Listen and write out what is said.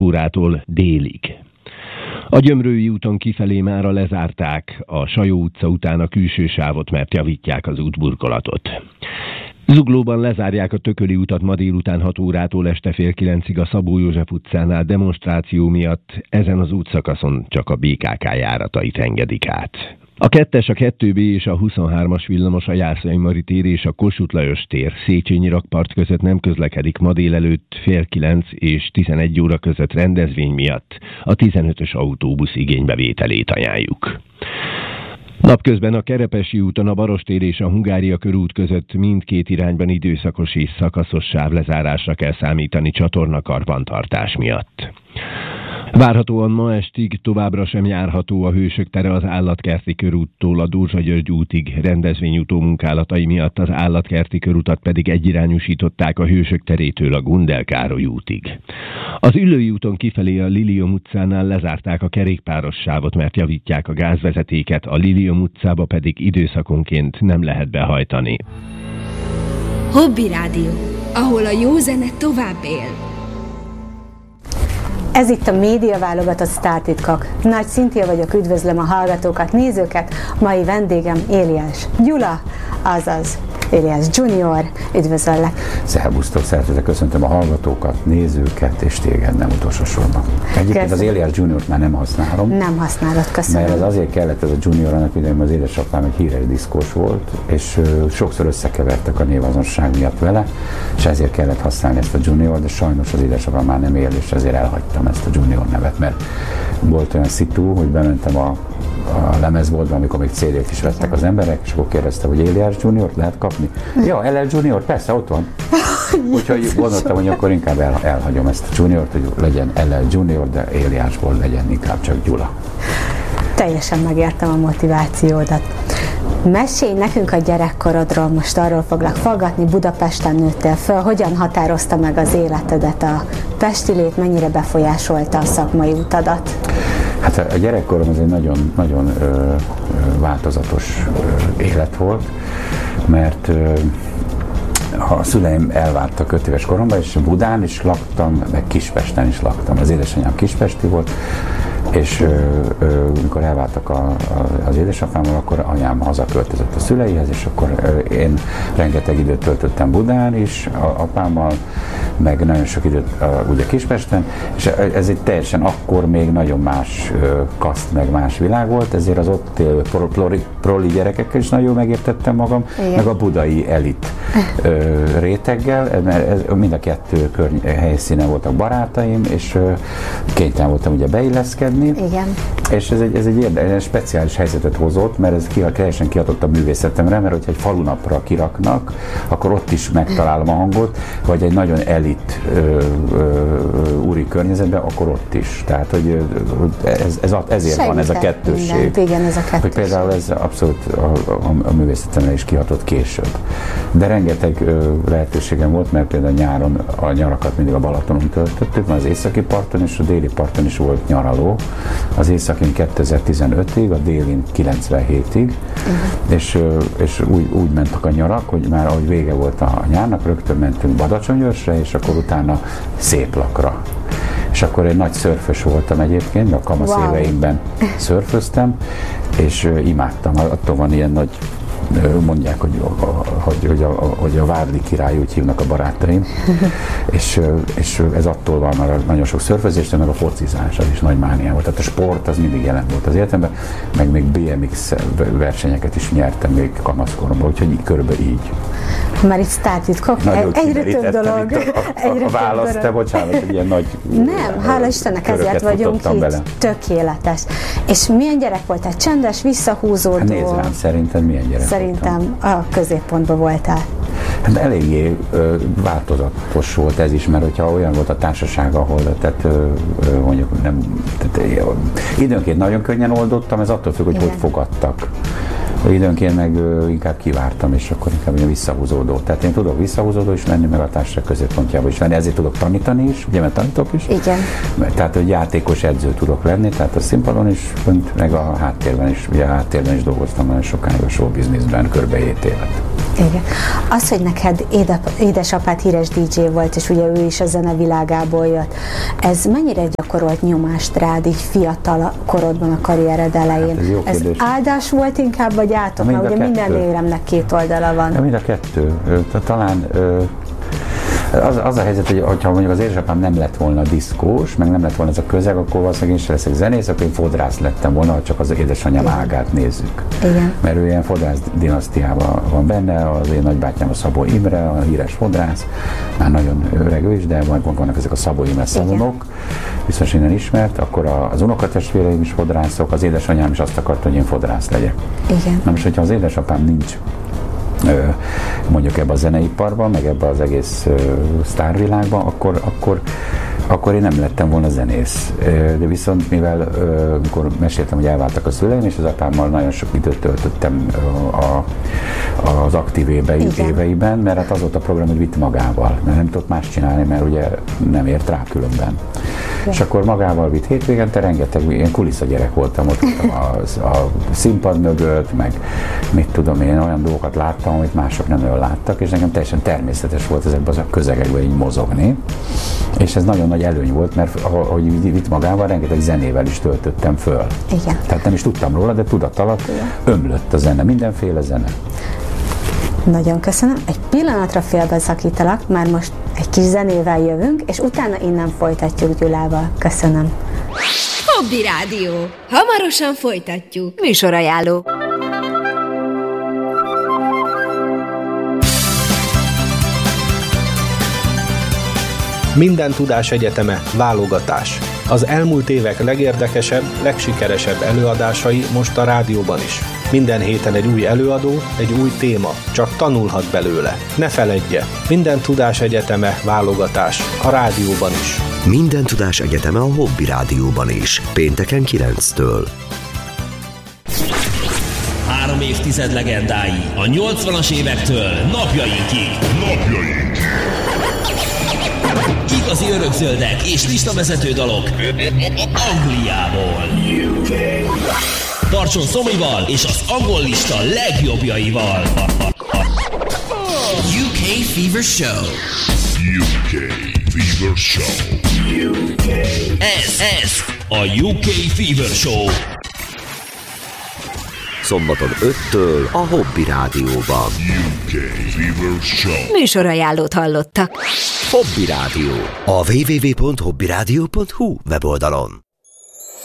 órától délig. A Gyömrői úton kifelé mára lezárták a Sajó utca után a külső sávot, mert javítják az útburkolatot. Zuglóban lezárják a Tököli utat ma délután 6 órától este fél 9-ig a Szabó József utcánál demonstráció miatt. Ezen az útszakaszon csak a BKK járatait engedik át. A 2-es, a 2B és a 23-as villamos a Jászai-Mari tér és a Kossuth Lajos tér Széchenyi rakpart között nem közlekedik ma délelőtt fél 9 és 11 óra között rendezvény miatt. A 15-ös autóbusz igénybevételét ajánljuk. Napközben a Kerepesi úton a Barostér és a Hungária körút között mindkét irányban időszakos és szakaszos sávlezárásra kell számítani csatornakarbantartás miatt. Várhatóan ma estig továbbra sem járható a Hősök tere az Állatkerti körúttól a Dózsa-György útig, rendezvényútó munkálatai miatt az Állatkerti körutat pedig egyirányúsították a Hősök terétől a Gundel Károly útig. Az Üllői úton kifelé a Lilium utcánál lezárták a kerékpáros sávot, mert javítják a gázvezetéket, a Lilium utcába pedig időszakonként nem lehet behajtani. Hobby Rádió, ahol a jó zene tovább él. Ez itt a média válogatott sztártitkok. Nagy Szintia vagyok, üdvözlöm a hallgatókat, nézőket. Mai vendégem Éliás Gyula, azaz Éliás Junior. Üdvözöllek! Szervusztok, szeretettel köszöntöm a hallgatókat, nézőket és téged nem utolsó sorban. Egyébként az Éliás Juniort már nem használom. Nem használod, köszönöm. Mert ez azért kellett ez a Junior, annak idején az édesapám egy híres diszkós volt, és sokszor összekevertek a névazonosság miatt vele, és ezért kellett használni ezt a Junior, de sajnos az édesapám már nem él, és ezért elhagytam ezt a Junior nevet, mert volt olyan szitu, hogy bementem a lemezboltba, amikor még CD-t is vettek az emberek, és akkor kérdeztem, hogy Éliás Juniort lehet kapni? Ja, LL Junior, persze, ott van. Úgyhogy gondoltam, hogy akkor inkább elhagyom ezt a Juniort, hogy legyen LL Junior, de Éliásból legyen inkább csak Gyula. Teljesen megértem a motivációdat. Mesélj nekünk a gyerekkorodról, most arról foglak faggatni, Budapesten nőttél föl, hogyan határozta meg az életedet a pesti lét, mennyire befolyásolta a szakmai utadat? Hát a gyerekkorom az egy nagyon változatos élet volt, mert a szüleim elváltak 5 éves koromban, és Budán is laktam, meg Kispesten is laktam. Az édesanyám kispesti volt, és mikor elváltak az édesapámmal, akkor anyám hazaköltözött a szüleihez, és akkor én rengeteg időt töltöttem Budán is, apámmal, meg nagyon sok időt ugye Kispesten, és ez egy teljesen akkor még nagyon más kaszt, meg más világ volt, ezért az ott élő proli gyerekekkel is nagyon megértettem magam, igen, meg a budai elit réteggel, mert mind a kettő helyszínen voltak barátaim, és kénytelen voltam ugye beilleszkedni. Igen. És ez egy speciális helyzetet hozott, mert ez teljesen kihatott a művészetemre, mert hogyha egy falunapra kiraknak, akkor ott is megtalálom a hangot, vagy egy nagyon elit úri környezetben, akkor ott is. Tehát, hogy ezért van ez a kettősség. Mindent. Igen, ez a kettősség. Hogy például ez abszolút a művészetemre is kihatott később. De rengeteg lehetőségem volt, mert például nyáron a nyarakat mindig a Balatonon töltöttük, mert az északi parton és a déli parton is volt nyaraló. Az északin 2015-ig, a délin 97-ig, és úgy mentek a nyarak, hogy már ahogy vége volt a nyárnak, rögtön mentünk Badacsonyőrsre, és akkor utána Széplakra. És akkor egy nagy szörfös voltam egyébként, a kamasz éveimben szörföztem, és imádtam, attól van ilyen nagy, mondják, hogy a Várdi király, úgy hívnak a barátaim, és ez attól van, mert nagyon sok szörfözés, meg a focizás, az is nagy mániám volt. Tehát a sport az mindig jelen volt az életemben, meg még BMX versenyeket is nyertem még kamaszkoromban, úgyhogy körülbelül így. Már itt sztártitkok, egyre több dolog. A választ, te bocsánat, hogy ilyen nagy... Nem, hála Istennek, ezért vagyunk itt. Bele. Tökéletes. És milyen gyerek voltál? Csendes, visszahúzódó? Hát nézd rám, szerinted milyen gyerek Szerintem voltam? A középpontban voltál. Hát eléggé változatos volt ez is, mert hogyha olyan volt a társaság, ahol mondjuk nem, időnként nagyon könnyen oldottam, ez attól függ, hogy hogy fogadtak. Időnként meg inkább kivártam, és akkor inkább visszahúzódó. Tehát én tudok visszahúzódó is menni, meg a társaság középpontjába is lenni, ezért tudok tanítani is, ugye, mert tanítok is. Igen. Tehát, hogy játékos edző tudok lenni, tehát a színpadon is, meg a háttérben is, ugye a háttérben is dolgoztam nagyon sokáig a show businessben, kb. 7 évet. Igen. Az, hogy neked édesapád híres DJ volt, és ugye ő is a zenevilágából jött, ez mennyire gyakorolt nyomást rád így fiatal korodban a karriered elején? Hát ez áldás volt inkább, vagy átok? Mert ugye minden éremnek két oldala van. Ja, mind a kettő. Talán az a helyzet, hogy ha mondjuk az édesapám nem lett volna diszkós, meg nem lett volna ez a közeg, akkor valószínűleg én sem leszek zenész, akkor én fodrász lettem volna, csak az édesanyám ágát nézzük. Igen. Mert ő ilyen fodrász dinasztiában van benne, az én nagybátyám a Szabó Imre, a híres fodrász, már nagyon öreg ő is, de vannak ezek a Szabó Imre szalonok, biztos innen ismert, akkor az unokatestvéreim is fodrászok, az édesanyám is azt akarta, hogy én fodrász legyek. Igen. Na most, hogyha az édesapám nincs mondjuk ebbe a zeneiparban, meg ebbe az egész sztárvilágban, akkor én nem lettem volna zenész. De viszont mivel amikor meséltem, hogy elváltak a szüleim, és az apámmal nagyon sok időt töltöttem az aktív éveiben, mert hát az volt a program, hogy vitt magával, mert nem tudott más csinálni, mert ugye nem ért rá különben. Ja. És akkor magával vitt hétvégente, rengeteg ilyen kulisszagyerek voltam ott a színpad mögött, meg mit tudom én, olyan dolgokat láttam, amit mások nem olyan láttak, és nekem teljesen természetes volt ezekben a közegekben így mozogni. És ez nagyon nagy előny volt, mert ahogy vitt magával, rengeteg zenével is töltöttem föl. Igen. Tehát nem is tudtam róla, de tudat alatt ömlött a zene, mindenféle zene. Nagyon köszönöm. Egy pillanatra félbeszakítalak, már most egy kis zenével jövünk, és utána innen folytatjuk Gyulával. Köszönöm. Hobby Rádió. Hamarosan folytatjuk. Műsorajánló. Minden Tudás Egyeteme válogatás. Az elmúlt évek legérdekesebb, legsikeresebb előadásai most a rádióban is. Minden héten egy új előadó, egy új téma, csak tanulhat belőle. Ne feledje, Minden Tudás Egyeteme válogatás a rádióban is. Minden Tudás Egyeteme a Hobby Rádióban is, pénteken 9-től. 3 évtized legendái, a 80-as évektől napjainkig. Igazi örökzöldek és listavezető dalok Angliából. Tartson Szomival és az angol lista legjobbjaival. UK Fever Show. Ez a UK Fever Show. Szombaton 5-től a Hobby Rádióban. UK Fever Show. Műsorajánlót hallottak. Hobby Rádió. A www.hobbyradio.hu weboldalon.